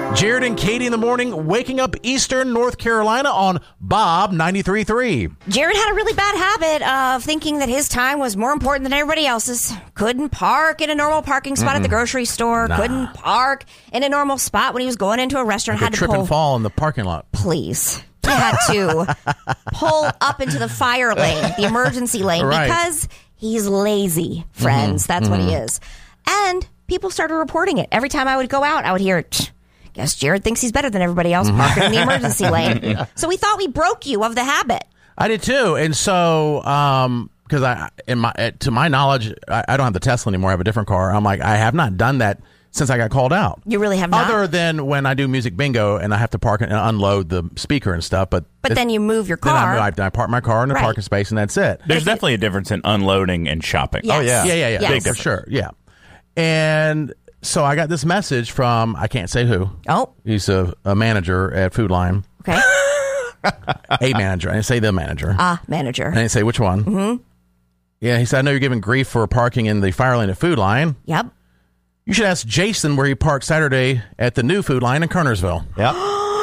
Jared and Katie in the morning, waking up Eastern North Carolina on Bob 93.3. Jared had a really bad habit of thinking that his time was more important than everybody else's. Couldn't park in a normal parking spot at the grocery store. Nah. Couldn't park in a normal spot when he was going into a restaurant. Had to trip and fall in the parking lot. Please. He had to pull up into the fire lane, the emergency lane, Right. because he's lazy, friends. That's what he is. And people started reporting it. Every time I would go out, I would hear, guess Jared thinks he's better than everybody else parking in the emergency lane. So we thought we broke you of the habit. I did too, and so because to my knowledge, I don't have the Tesla anymore. I have a different car. I'm like, I have not done that since I got called out. You really have not? Other than when I do music bingo and I have to park and unload the speaker and stuff. But then you move your then car. I park my car in the Right. parking space, and that's it. There's definitely a difference in unloading and shopping. Yes. Oh, yeah. Yeah, Yes. for sure, yeah. And so I got this message from, I can't say who. Oh, He's a manager at Food Line. okay. A manager. I didn't say the manager. Manager. I didn't say which one. Mm-hmm. Yeah, he said, I know you're giving grief for parking in the fire lane at Food Line. Yep. You should ask Jason where he parked Saturday at the new Food Line in Kernersville. Yep.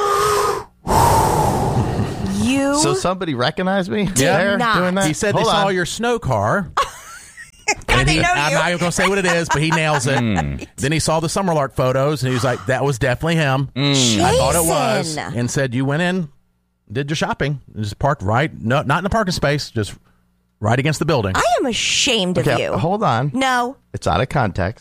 You So somebody recognized me there not. doing that? He said Hold they saw on. your snow car. God, they know I'm you. not even going to say what it is, but he nails it. Then he saw the Summerlark photos, and he was like, that was definitely him. I thought it was. Jason. And said, you went in, did your shopping, and just parked right, no, not in the parking space, just right against the building. I am ashamed of Okay, you. hold on. No. It's out of context.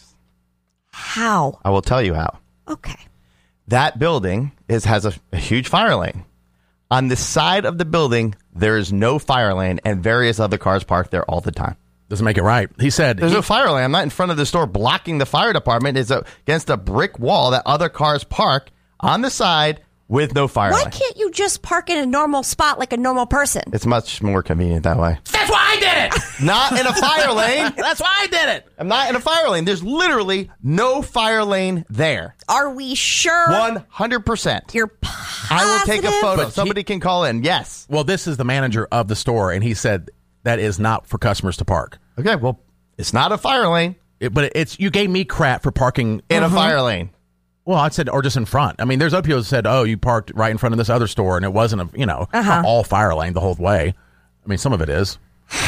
How? I will tell you how. Okay. That building has a huge fire lane. On the side of the building, there is no fire lane, and various other cars park there all the time. Doesn't make it right. He said, There's no fire lane. I'm not in front of the store blocking the fire department. It's against a brick wall that other cars park on the side with no fire Why lane. can't you just park in a normal spot like a normal person? It's much more convenient that way. that's why I did it. Not in a fire lane. That's why I did it. I'm not in a fire lane. There's literally no fire lane there. Are we sure 100%. you're positive? I will take a photo. But Somebody can call in. Yes. Well, this is the manager of the store, and he said that is not for customers to park. Okay, well, it's not a fire lane But it's you gave me crap for parking in a fire lane. Well, I said, or just in front. I mean, there's other people that said, oh, you parked right in front of this other store, and it wasn't all fire lane the whole way. I mean, some of it is.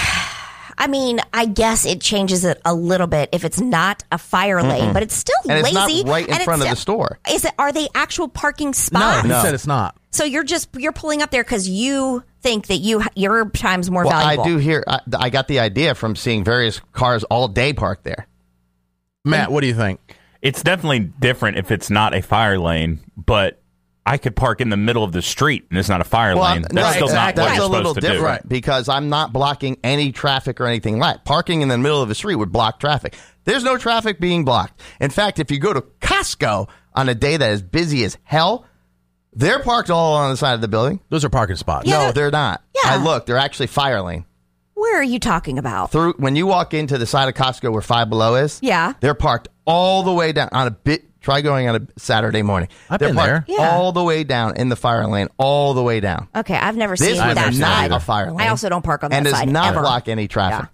I mean, I guess it changes it a little bit if it's not a fire lane, but it's still And lazy. it's not right in and front of it's- the store. Is it? Are they actual parking spots? He said it's not. So you're pulling up there because you think that your time's more Well, valuable. I do hear. I got the idea from seeing various cars all day parked there. Matt, what do you think? It's definitely different if it's not a fire lane, but I could park in the middle of the street and it's not a fire lane. That's right, still not what that's you're a little supposed to different do. because I'm not blocking any traffic or anything like. Parking in the middle of the street would block traffic. There's no traffic being blocked. In fact, if you go to Costco on a day that is busy as hell, they're parked all on the side of the building. Those are parking spots. Yeah. No, they're not. Yeah. I looked. They're actually fire lane. Where are you talking about? Through when you walk into the side of Costco where Five Below is, Yeah. they're parked all the way down on a bit. Try going on a Saturday morning. I've They're been parked there. Yeah. all the way down in the fire lane, all the way down. Okay, I've never This seen was that seen side. either. not a fire lane. I also don't park on that and side does not ever. block any traffic.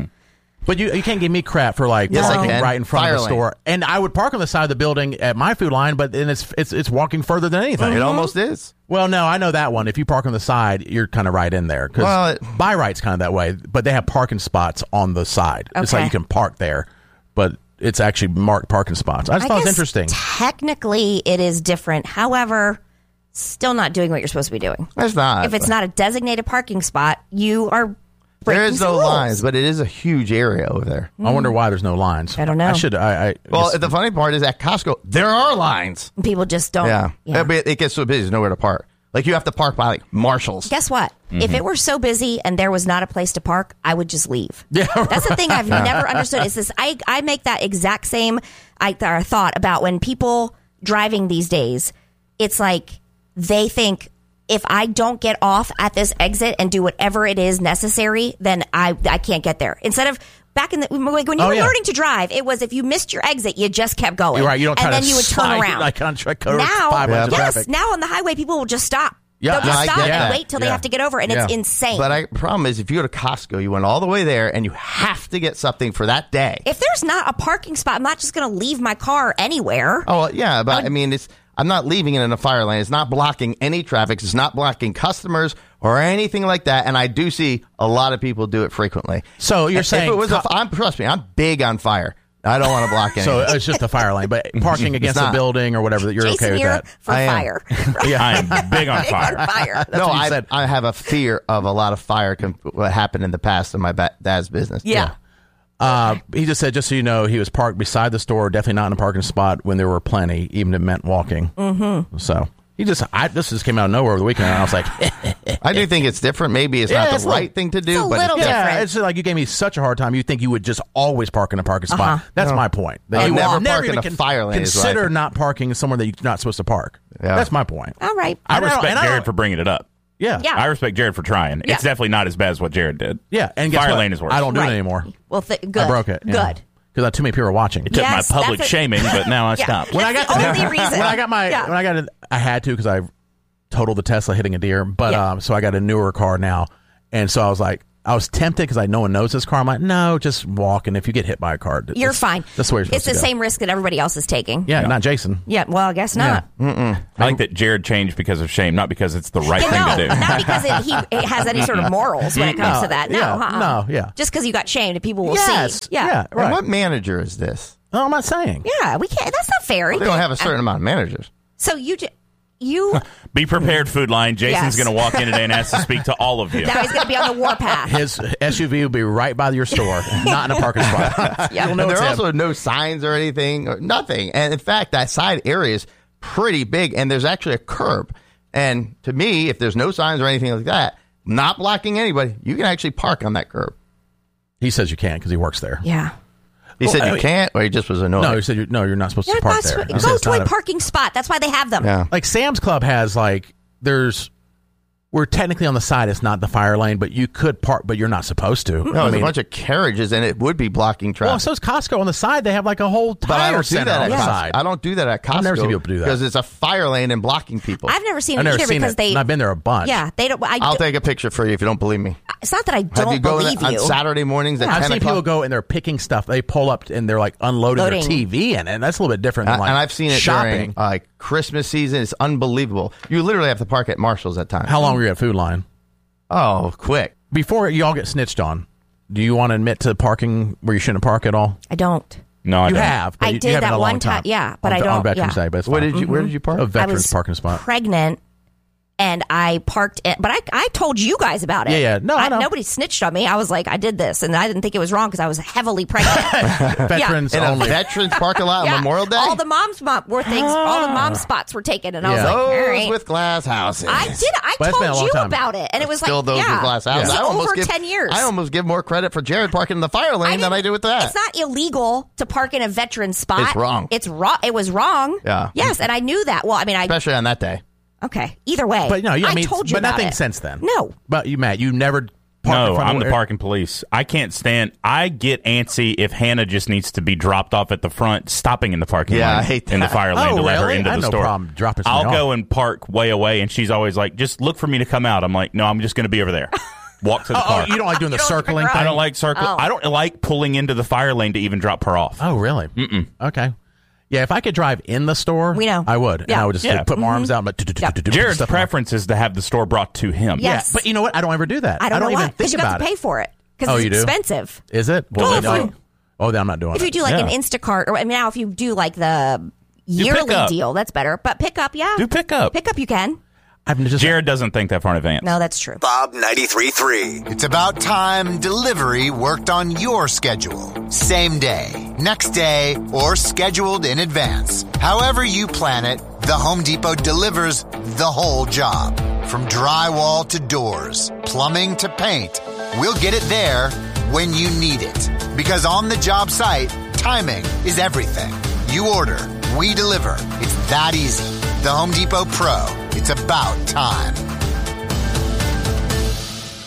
But you can't give me crap for like Yes, I parking can. right in front Fire of the lane. store. And I would park on the side of the building at my Food Line, but then it's walking further than anything. It almost is. Well, no, I know that one. If you park on the side, you're kind of right in there. Because Well, Buy Right's kind of that way, but they have parking spots on the side. It's like Okay. you can park there, but it's actually marked parking spots. I just thought it was guess interesting. Technically, it is different. However, still not doing what you're supposed to be doing. It's not. If it's not a designated parking spot, you are breaking there is no some rules. lines, but it is a huge area over there. I wonder why there's no lines. I don't know. I should. I Well, guess- the funny part is at Costco, there are lines. People just don't. Yeah. Yeah. But it gets so busy, there's nowhere to park. Like you have to park by like Marshall's. Guess what? If it were so busy and there was not a place to park, I would just leave. Yeah, That's the thing I've never understood. Is this? I make that exact same thought about when people driving these days. It's like they think if I don't get off at this exit and do whatever it is necessary, then I can't get there. Instead of back in when you were learning to drive, it was if you missed your exit, you just kept going. You're right. You don't try and then to you would turn slide around. like on track now, 5 lanes of yes, traffic. now on the highway, people will just stop. Yeah, They'll just I stop get and that. wait till they Yeah. have to get over, and it's insane. But the problem is, if you go to Costco, you went all the way there, and you have to get something for that day. If there's not a parking spot, I'm not just going to leave my car anywhere. Oh well, yeah, but I mean, I'm not leaving it in a fire lane. It's not blocking any traffic. It's not blocking customers or anything like that. And I do see a lot of people do it frequently. So you're saying, if it was trust me, I'm big on fire. I don't want to block anything. So it's just a fire lane, but parking against a building or whatever, that you're Jason okay with here that. for fire. Yeah, I'm big on fire. That's No, what you said. I have a fear of a lot of fire. What happened in the past in my dad's business. Yeah. He just said, just so you know, he was parked beside the store, definitely not in a parking spot when there were plenty, even if it meant walking. Mm-hmm. So this just came out of nowhere over the weekend, and I was like, I do think it's different. Maybe it's not the right thing to do, it's a but little different. yeah, it's like you gave me such a hard time. You think you would just always park in a parking spot. That's my point. That I'd you never would park in even a fire lane is what I Consider think. not parking somewhere that you're not supposed to park. Yeah. That's my point. All right. I respect and I don't- Jared for bringing it up. Yeah. Yeah. I respect Jared for trying. Yeah. It's definitely not as bad as what Jared did. Yeah. And guess Fire what? lane is worse. I don't do Right. it anymore. Well, good. I broke it. Good. Because too many people are watching. It took Yes, my public that's it. shaming, but now I stopped. When I That's got the only reason. I had to because I totaled the Tesla hitting a deer, but Yeah. so I got a newer car now, and so I was tempted because no one knows this car. I'm like, no, just walk, and if you get hit by a car, You're fine. That's the way you're supposed It's the to go. same risk that everybody else is taking. Yeah, not Jason. Yeah, well, I guess not. I like that Jared changed because of shame, not because it's the right thing No, to do. not because it has any sort of morals when it comes to that. No, yeah, no, yeah. Just because you got shamed, and people will Yes, see. Yeah. yeah, right. And what manager is this? No, I'm not saying. Yeah, we can't. That's not fair. They don't have a certain amount of managers. So you Be prepared, Food Line. Jason's Yes. going to walk in today and ask to speak to all of you. now he's going to be on the warpath. His SUV will be right by your store, not in a parking spot. Yeah. You'll know And there it's are him. also no signs or anything, or nothing. And in fact, that side area is pretty big, and there's actually a curb. And to me, if there's no signs or anything like that, not blocking anybody, you can actually park on that curb. He says you can't because he works there. Yeah. He said you can't, or he just was annoyed. No, he said you're not supposed to park there. He said Go it's to not a parking spot. That's why they have them. Yeah. like Sam's Club has we're technically on the side. It's not the fire lane, but you could park, but you're not supposed to. No, there's a bunch of carriages, and it would be blocking traffic. well, so is Costco on the side. They have like a whole but I tire don't do center that on at the Costco. side. I don't do that at Costco. I've never seen people do that. because it's a fire lane and blocking people. I've never seen I've it never either seen because it. they. And I've been there a bunch. Yeah, they don't. I'll take a picture for you if you don't believe me. It's not that I Have don't you go believe on you. Saturday mornings at I've 10 seen people o'clock? go and they're picking stuff. They pull up and they're like unloading Loading. their TV in it. And that's a little bit different than like and I've seen it shopping. during Christmas season. It's unbelievable. You literally have to park at Marshall's at times. How long were you at Food Line? Oh, quick. Before you all get snitched on, do you want to admit to parking where you shouldn't park at all? I don't. No, I You don't. have. But I you did haven't that in a long one time. Yeah, but on, I don't. On Veterans yeah. Day, but it's Where fine. did you? Where did you park? A I veterans was parking spot. pregnant, and I parked it. But I told you guys about it. Yeah. No, I know. Nobody snitched on me. I was like, I did this, and I didn't think it was wrong because I was heavily pregnant. Veterans In a only. veterans parking lot on Yeah. Memorial Day? All the moms were things. All the mom spots were taken, and I was Yeah. like, all Those right. with glass houses. I did. I But it's been a long told you time. about it, and it was Still like, those yeah, with glass houses. It's I almost over give, 10 years. I almost give more credit for Jared parking in the fire lane than I do with that. It's not illegal to park in a veteran spot. It's wrong. It's wrong. It was wrong. Yeah. Yes, and I knew that. Well, I mean, Especially on that day. okay. Either way, But no, I mean, told you but about nothing it. since then. No. But Matt, you never parked in No, front I'm of the parking police. I can't stand. I get antsy if Hannah just needs to be dropped off at the front, stopping in the parking Yeah, lane I hate in the that. fire lane Oh, to let her really? into I the have no store. problem dropping I'll somebody go off. and park way away, and she's always like, "Just look for me to come out." I'm like, "No, I'm just going to be over there." Walk to the Oh, car. you don't like doing the You don't circling pick her thing? I don't like circle. Oh. I don't like pulling into the fire lane to even drop her off. Oh, really? Mm-mm. Okay. Yeah, if I could drive in the store, We know. I would. And Yeah. I would just Yeah. put my arms out. But Jared's stuff preference is to have the store brought to him. Yeah, Yes. but you know what? I don't ever do that. I don't know even why. think Because you about have to it. pay for it. Because Oh, it's you do? expensive. Is it? Well, then, then- oh, then I'm not doing If it. you do like an Yeah. Instacart, or I mean, now if you do like the yearly pickup. deal, that's better. But pickup, yeah. Do pickup. Pickup, you can. I've just Jared doesn't think that far in advance. No, that's true. Bob 93.3. It's about time delivery worked on your schedule. Same day, next day, or scheduled in advance. However you plan it, the Home Depot delivers the whole job. From drywall to doors, plumbing to paint, we'll get it there when you need it. Because on the job site, timing is everything. You order, we deliver. It's that easy. The Home Depot Pro. It's about time.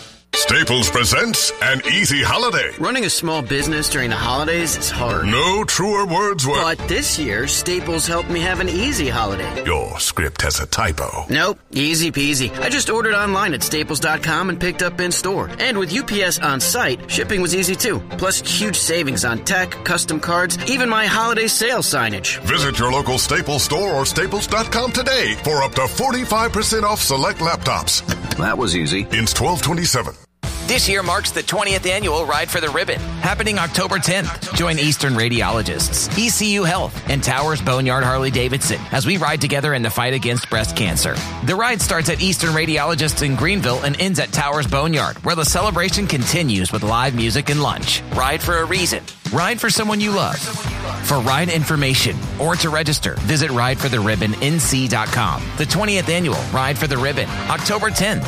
Staples presents An Easy Holiday. Running a small business during the holidays is hard. No truer words were... But this year, Staples helped me have an easy holiday. Your script has a typo. Nope, easy peasy. I just ordered online at staples.com and picked up in store. And with UPS on site, shipping was easy too. Plus, huge savings on tech, custom cards, even my holiday sale signage. Visit your local Staples store or staples.com today for up to 45% off select laptops. That was easy. Ins 12/27. This year marks the 20th annual Ride for the Ribbon, happening October 10th. Join Eastern Radiologists, ECU Health, and Towers Boneyard Harley-Davidson as we ride together in the fight against breast cancer. The ride starts at Eastern Radiologists in Greenville and ends at Towers Boneyard, where the celebration continues with live music and lunch. Ride for a reason. Ride for someone you love. For ride information or to register, visit rideforotheribbonnc.com. The 20th annual Ride for the Ribbon, October 10th.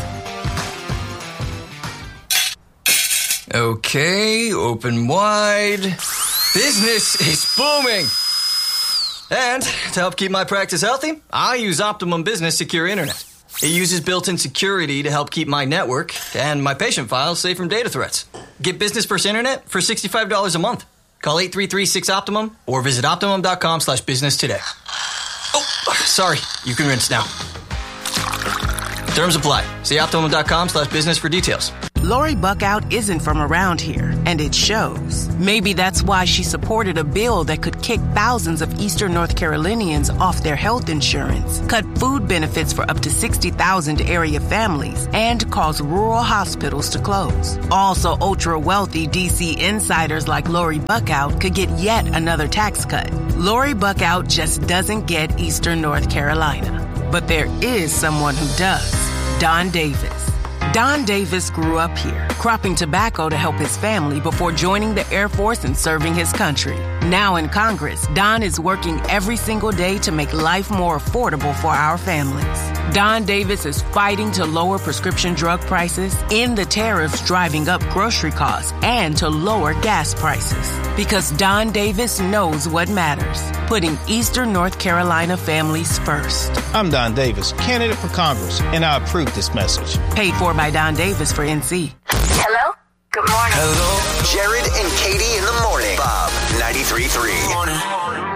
Okay, open wide. Business is booming. And to help keep my practice healthy, I use Optimum Business Secure Internet. It uses built-in security to help keep my network and my patient files safe from data threats. Get Business First Internet for $65 a month. Call 833-6-OPTIMUM or visit optimum.com/business today. Oh, sorry. You can rinse now. Terms apply. See optimum.com/business for details. Lori Buckout isn't from around here, and it shows. Maybe that's why she supported a bill that could kick thousands of Eastern North Carolinians off their health insurance, cut food benefits for up to 60,000 area families, and cause rural hospitals to close. Also, ultra-wealthy D.C. insiders like Lori Buckout could get yet another tax cut. Lori Buckout just doesn't get Eastern North Carolina. But there is someone who does. Don Davis. Don Davis grew up here, cropping tobacco to help his family before joining the Air Force and serving his country. Now in Congress, Don is working every single day to make life more affordable for our families. Don Davis is fighting to lower prescription drug prices, end the tariffs driving up grocery costs, and to lower gas prices. Because Don Davis knows what matters, putting Eastern North Carolina families first. I'm Don Davis, candidate for Congress, and I approve this message. Paid for by Don Davis for NC. Hello? Good morning. Hello? Jared and Katie in the morning. Bob 93.3.